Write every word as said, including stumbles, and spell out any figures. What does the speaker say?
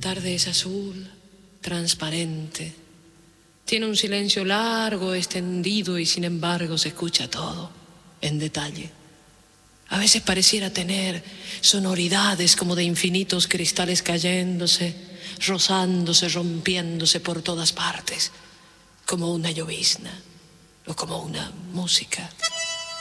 tarde es azul, transparente. Tiene un silencio largo, extendido, y sin embargo se escucha todo en detalle. A veces pareciera tener sonoridades como de infinitos cristales cayéndose, rozándose, rompiéndose por todas partes, como una llovizna o como una música.